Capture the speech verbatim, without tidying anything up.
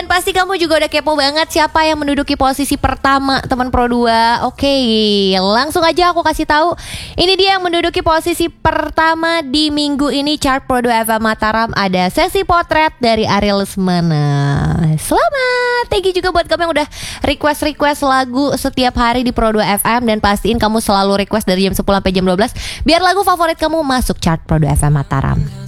Dan pasti kamu juga udah kepo banget siapa yang menduduki posisi pertama teman Pro dua. Oke, langsung aja aku kasih tahu. Ini dia yang menduduki posisi pertama di minggu ini chart Pro dua F M Mataram. Ada Sesi Potret dari Ariel Lesmana. Selamat. Thank you juga buat kamu yang udah request-request lagu setiap hari di Pro dua F M. Dan pastiin kamu selalu request dari jam sepuluh sampai jam dua belas biar lagu favorit kamu masuk chart Pro dua F M Mataram.